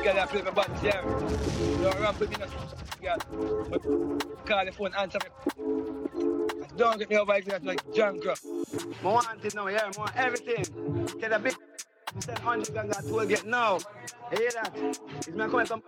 girl that play my body, yeah. Don't run with me, no girl. But call the phone, answer me. Don't get me over here like John Crow. I want it now, yeah, I want everything. Get a big 100 guns that will get now. You hear that? It's me coming from